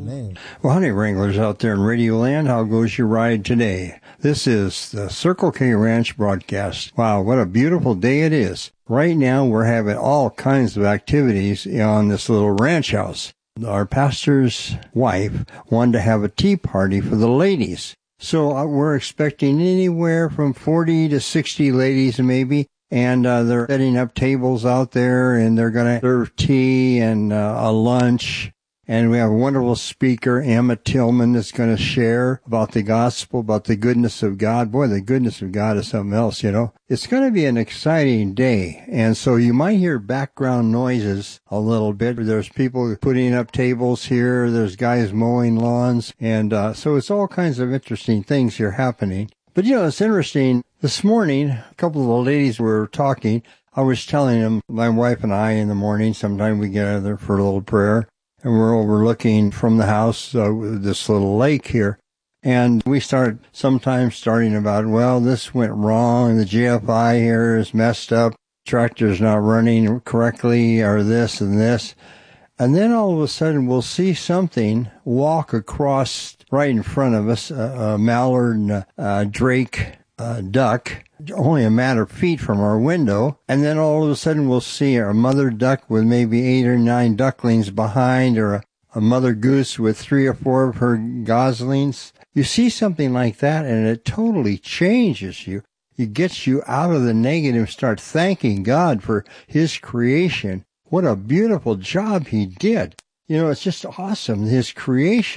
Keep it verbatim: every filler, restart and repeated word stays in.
Amen. Well, honey wranglers out there in Radio Land, how goes your ride today? This is the Circle K Ranch broadcast. Wow, what a beautiful day it is. Right now, we're having all kinds of activities on this little ranch house. Our pastor's wife wanted to have a tea party for the ladies. So uh, we're expecting anywhere from forty to sixty ladies maybe. And uh, they're setting up tables out there, and they're going to serve tea and uh, a lunch. And we have a wonderful speaker, Emma Tillman, that's going to share about the gospel, about the goodness of God. Boy, the goodness of God is something else, you know. It's going to be an exciting day. And so you might hear background noises a little bit. There's people putting up tables here. There's guys mowing lawns. And uh, so it's all kinds of interesting things here happening. But, you know, it's interesting. This morning, a couple of the ladies were talking. I was telling them, my wife and I in the morning, sometime we get together for a little prayer. And we're overlooking from the house uh, this little lake here. And we start sometimes starting about, well, this went wrong. The G F I here is messed up. Tractor's not running correctly, or this and this. And then all of a sudden we'll see something walk across right in front of us, a, a mallard and a, a drake uh, duck, only a matter of feet from our window. And then all of a sudden we'll see a mother duck with maybe eight or nine ducklings behind, or a, a mother goose with three or four of her goslings. You see something like that and it totally changes you. It gets you out of the negative, start thanking God for His creation. What a beautiful job He did. You know, it's just awesome, His creation.